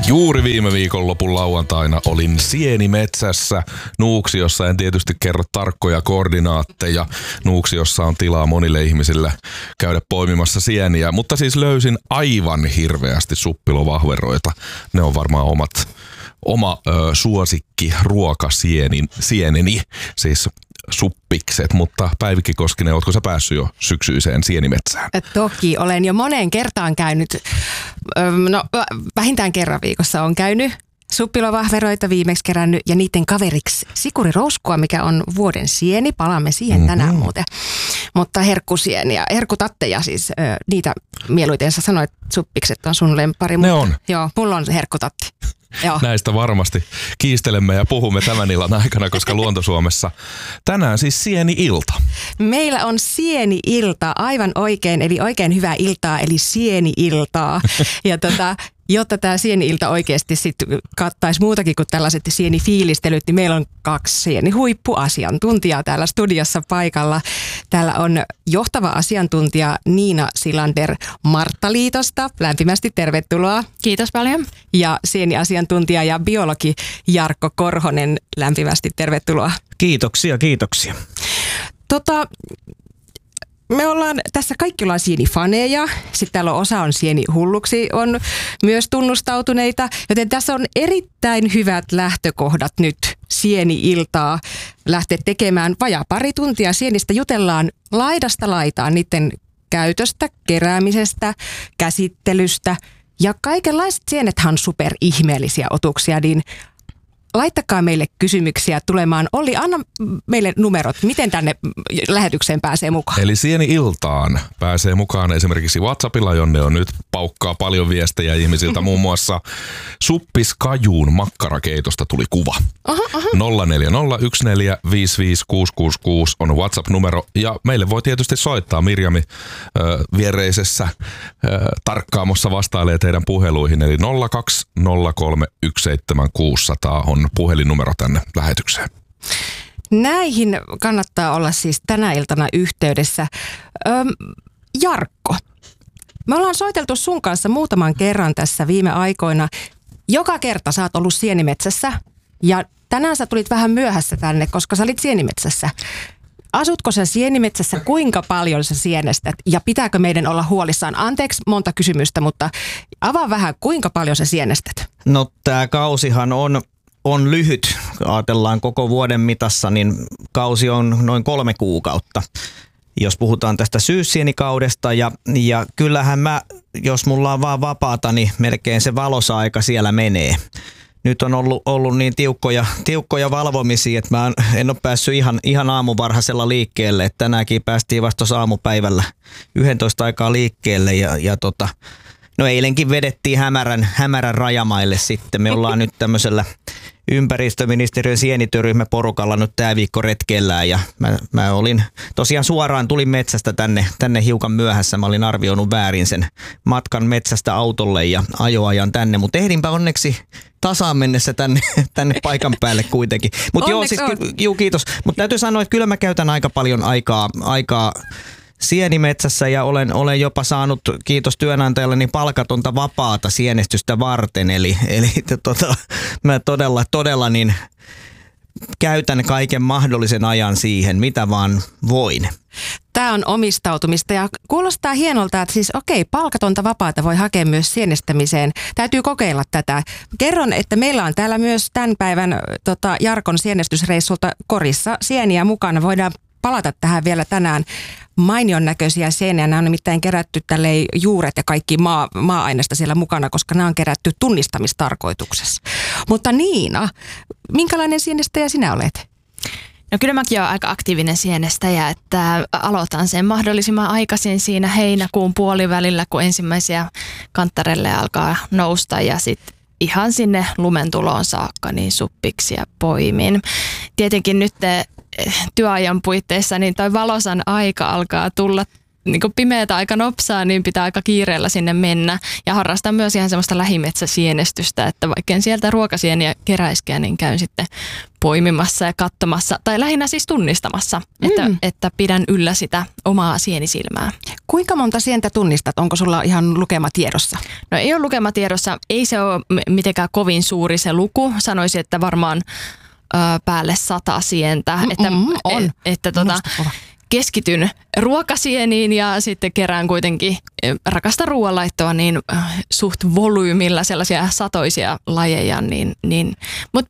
Juuri viime viikonlopun lauantaina olin sienimetsässä Nuuksiossa. En tietysti kerro tarkkoja koordinaatteja. Nuuksiossa on tilaa monille ihmisille käydä poimimassa sieniä, mutta siis löysin aivan hirveästi suppilovahveroita. Ne on varmaan oma suosikki ruokasieneni, siis suppikset, mutta Päivikki Koskinen, ootko sä päässyt jo syksyiseen sienimetsään? Toki, olen jo moneen kertaan käynyt, vähintään kerran viikossa on käynyt suppilovahveroita viimeksi kerännyt ja niiden kaveriksi sikurirouskua, mikä on vuoden sieni, palaamme siihen tänään muuten. Mutta herkkusieniä, herkkutatteja siis, niitä mieluiten sä sanoit, suppikset on sun lempari. Ne on. Joo, mulla on herkkutatti. Joo. Näistä varmasti kiistelemme ja puhumme tämän illan aikana, koska Luontosuomessa tänään siis sieni-ilta. Meillä on sieni-ilta aivan oikein, eli oikein hyvää iltaa, eli sieni-iltaa. Ja jotta tämä sieni-ilta oikeasti sitten kattaisi muutakin kuin tällaiset sienifiilistelyt, niin meillä on 2 sienihuippuasiantuntijaa täällä studiossa paikalla. Täällä on johtava asiantuntija Niina Silander Marttaliitosta. Lämpimästi tervetuloa. Kiitos paljon. Ja sieniasiantuntija ja biologi Jarkko Korhonen. Lämpimästi tervetuloa. Kiitoksia. Me ollaan tässä kaikki ollaan sienifaneja, sitten täällä osa on sienihulluksi, on myös tunnustautuneita, joten tässä on erittäin hyvät lähtökohdat nyt sieni-iltaa lähteä tekemään. Vajaa pari tuntia sienistä jutellaan laidasta laitaan niiden käytöstä, keräämisestä, käsittelystä ja kaikenlaiset sienethän on superihmeellisiä otuksia, niin laittakaa meille kysymyksiä tulemaan. Olli, anna meille numerot, miten tänne lähetykseen pääsee mukaan. Eli sieni-iltaan pääsee mukaan esimerkiksi WhatsAppilla, jonne on nyt paukkaa paljon viestejä ihmisiltä. Muun muassa suppiskajuun makkarakeitosta tuli kuva. 0401455666 on WhatsApp-numero. Ja meille voi tietysti soittaa. Mirjami viereisessä tarkkaamossa vastailee teidän puheluihin. Eli 020317600 on puhelinnumero tänne lähetykseen. Näihin kannattaa olla siis tänä iltana yhteydessä. Jarkko, me ollaan soiteltu sun kanssa muutaman kerran tässä viime aikoina. Joka kerta sä oot ollut sienimetsässä ja tänään sä tulit vähän myöhässä tänne, koska sä olit sienimetsässä. Asutko sä sienimetsässä, kuinka paljon sä sienestät ja pitääkö meidän olla huolissaan? Anteeksi monta kysymystä, mutta avaa vähän, kuinka paljon sä sienestät? No tää kausihan on lyhyt. Ajatellaan koko vuoden mitassa, niin kausi on noin 3 kuukautta. Jos puhutaan tästä syyssienikaudesta ja kyllähän jos mulla on vaan vapaata, niin melkein se valosa-aika siellä menee. Nyt on ollut niin tiukkoja valvomisia, että mä en ole päässyt ihan aamuvarhaisella liikkeelle. Että tänäänkin päästiin vasta aamupäivällä 11 aikaa liikkeelle no eilenkin vedettiin hämärän rajamaille sitten. Me ollaan nyt tämmöisellä ympäristöministeriön sienityöryhmäporukalla nyt tää viikko retkeillään ja mä olin tosiaan tulin metsästä tänne hiukan myöhässä. Mä olin arvioinut väärin sen matkan metsästä autolle ja ajoajan tänne, mutta ehdinpä onneksi tasaan mennessä tänne paikan päälle kuitenkin. Mutta kiitos. Mutta täytyy sanoa, että kyllä mä käytän aika paljon aikaa sienimetsässä ja olen jopa saanut, kiitos työnantajalleni, palkatonta vapaata sienestystä varten. Eli mä todella niin käytän kaiken mahdollisen ajan siihen, mitä vaan voin. Tämä on omistautumista ja kuulostaa hienolta, että siis palkatonta vapaata voi hakea myös sienestämiseen. Täytyy kokeilla tätä. Kerron, että meillä on täällä myös tämän päivän Jarkon sienestysreissulta korissa sieniä mukana. Voidaan palata tähän vielä tänään. Mainion näköisiä sieniä. Nämä on nimittäin kerätty tälleen juuret ja kaikki maa-aineista siellä mukana, koska nämä on kerätty tunnistamistarkoituksessa. Mutta Niina, minkälainen sienestäjä sinä olet? No kyllä mäkin olen aika aktiivinen sienestäjä, että aloitan sen mahdollisimman aikaisin siinä heinäkuun puolivälillä, kun ensimmäisiä kantarelle alkaa nousta ja sitten ihan sinne lumentuloon saakka niin suppiksia poimin. Tietenkin nyt työajan puitteissa niin toi valosan aika alkaa tulla niin pimeätä aika nopsaa, niin pitää aika kiireellä sinne mennä. Ja harrastan myös ihan semmoista lähimetsäsienestystä, että vaikka en sieltä ruokasieniä keräiskään, niin käyn sitten poimimassa ja katsomassa, tai lähinnä siis tunnistamassa, että pidän yllä sitä omaa sienisilmää. Kuinka monta sientä tunnistat? Onko sulla ihan lukema tiedossa? No ei ole lukema tiedossa, ei se ole mitenkään kovin suuri se luku. Sanoisin, että varmaan päälle 100 sientä. Että keskityn ruokasieniin ja sitten kerään kuitenkin rakasta ruoanlaittoa niin suht volyymilla sellaisia satoisia lajeja. Mutta